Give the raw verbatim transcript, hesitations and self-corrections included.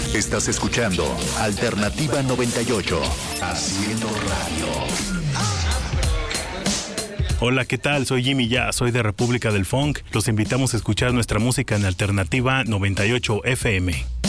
Estás escuchando Alternativa noventa y ocho, haciendo radio. Hola, ¿qué tal? Soy Jimmy Ya, soy de República del Funk. Los invitamos a escuchar nuestra música en Alternativa noventa y ocho F M.